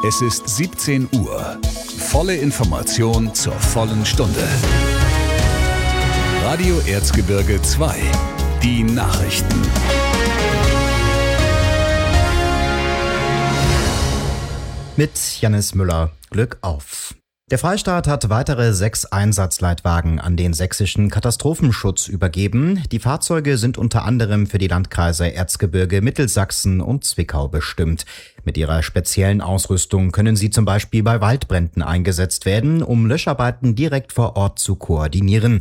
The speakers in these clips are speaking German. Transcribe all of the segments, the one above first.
Es ist 17 Uhr. Volle Information zur vollen Stunde. Radio Erzgebirge 2. Die Nachrichten. Mit Jannis Müller. Glück auf. Der Freistaat hat weitere 6 Einsatzleitwagen an den sächsischen Katastrophenschutz übergeben. Die Fahrzeuge sind unter anderem für die Landkreise Erzgebirge, Mittelsachsen und Zwickau bestimmt. Mit ihrer speziellen Ausrüstung können sie zum Beispiel bei Waldbränden eingesetzt werden, um Löscharbeiten direkt vor Ort zu koordinieren.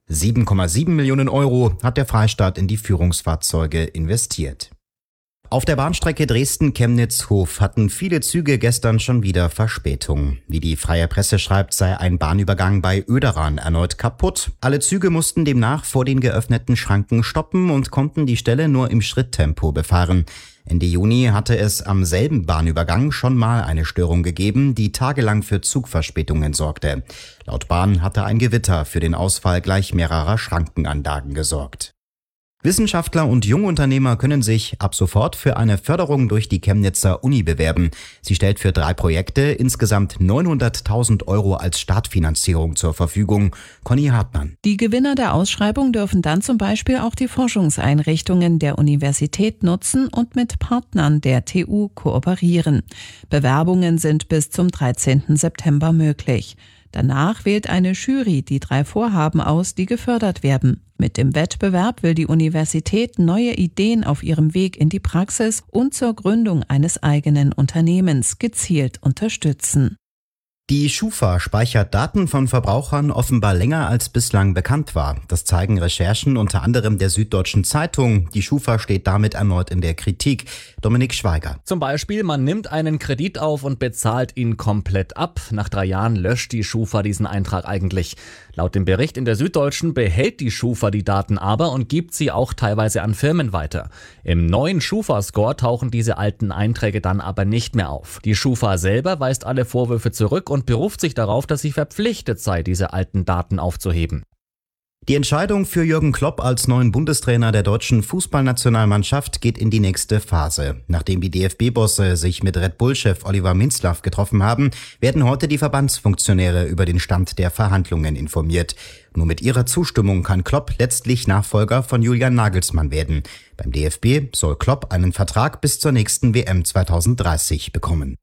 7,7 Millionen Euro hat der Freistaat in die Führungsfahrzeuge investiert. Auf der Bahnstrecke Dresden-Chemnitz-Hof hatten viele Züge gestern schon wieder Verspätung. Wie die Freie Presse schreibt, sei ein Bahnübergang bei Oederan erneut kaputt. Alle Züge mussten demnach vor den geöffneten Schranken stoppen und konnten die Stelle nur im Schritttempo befahren. Ende Juni hatte es am selben Bahnübergang schon mal eine Störung gegeben, die tagelang für Zugverspätungen sorgte. Laut Bahn hatte ein Gewitter für den Ausfall gleich mehrerer Schrankenanlagen gesorgt. Wissenschaftler und Jungunternehmer können sich ab sofort für eine Förderung durch die Chemnitzer Uni bewerben. Sie stellt für 3 Projekte insgesamt 900.000 Euro als Startfinanzierung zur Verfügung. Conny Hartmann. Die Gewinner der Ausschreibung dürfen dann zum Beispiel auch die Forschungseinrichtungen der Universität nutzen und mit Partnern der TU kooperieren. Bewerbungen sind bis zum 13. September möglich. Danach wählt eine Jury die 3 Vorhaben aus, die gefördert werden. Mit dem Wettbewerb will die Universität neue Ideen auf ihrem Weg in die Praxis und zur Gründung eines eigenen Unternehmens gezielt unterstützen. Die Schufa speichert Daten von Verbrauchern offenbar länger als bislang bekannt war. Das zeigen Recherchen unter anderem der Süddeutschen Zeitung. Die Schufa steht damit erneut in der Kritik. Dominik Schweiger. Zum Beispiel, man nimmt einen Kredit auf und bezahlt ihn komplett ab. Nach 3 Jahren löscht die Schufa diesen Eintrag eigentlich. Laut dem Bericht in der Süddeutschen behält die Schufa die Daten aber und gibt sie auch teilweise an Firmen weiter. Im neuen Schufa-Score tauchen diese alten Einträge dann aber nicht mehr auf. Die Schufa selber weist alle Vorwürfe zurück und beruft sich darauf, dass sie verpflichtet sei, diese alten Daten aufzuheben. Die Entscheidung für Jürgen Klopp als neuen Bundestrainer der deutschen Fußballnationalmannschaft geht in die nächste Phase. Nachdem die DFB-Bosse sich mit Red Bull-Chef Oliver Minzlaff getroffen haben, werden heute die Verbandsfunktionäre über den Stand der Verhandlungen informiert. Nur mit ihrer Zustimmung kann Klopp letztlich Nachfolger von Julian Nagelsmann werden. Beim DFB soll Klopp einen Vertrag bis zur nächsten WM 2030 bekommen.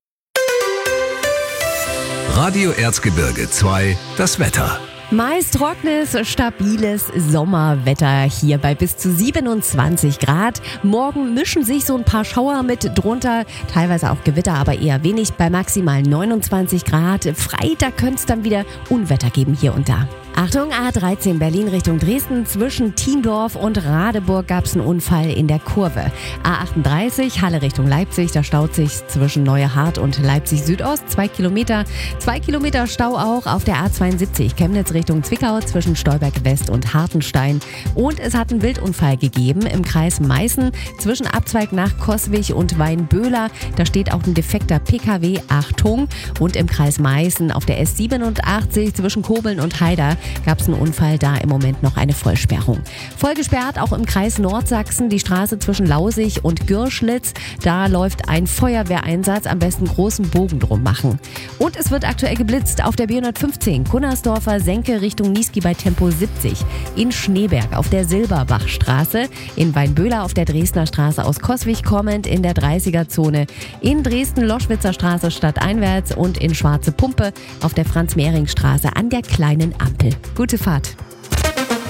Radio Erzgebirge 2, das Wetter. Meist trockenes, stabiles Sommerwetter hier bei bis zu 27 Grad. Morgen mischen sich so ein paar Schauer mit drunter, teilweise auch Gewitter, aber eher wenig bei maximal 29 Grad. Freitag könnte es dann wieder Unwetter geben hier und da. Achtung, A13 Berlin Richtung Dresden. Zwischen Thiendorf und Radeburg gab es einen Unfall in der Kurve. A38 Halle Richtung Leipzig, da staut sich zwischen Neuehardt und Leipzig Südost 2 Kilometer. 2 Kilometer Stau auch auf der A72 Chemnitz Richtung Zwickau zwischen Stolberg West und Hartenstein. Und es hat einen Wildunfall gegeben im Kreis Meißen zwischen Abzweig nach Coswig und Weinböhler. Da steht auch ein defekter PKW, Achtung. Und im Kreis Meißen auf der S87 zwischen Kobeln und Haider gab es einen Unfall, da im Moment noch eine Vollsperrung. Voll gesperrt auch im Kreis Nordsachsen die Straße zwischen Lausig und Gürschlitz. Da läuft ein Feuerwehreinsatz, am besten großen Bogen drum machen. Und es wird aktuell geblitzt auf der B115 Kunnersdorfer Senke Richtung Niesky bei Tempo 70. In Schneeberg auf der Silberbachstraße. In Weinböhler auf der Dresdner Straße aus Coswig kommend in der 30er-Zone. In Dresden-Loschwitzer Straße stadteinwärts und in Schwarze Pumpe auf der Franz-Mehring-Straße an der kleinen Ampel. Gute Fahrt.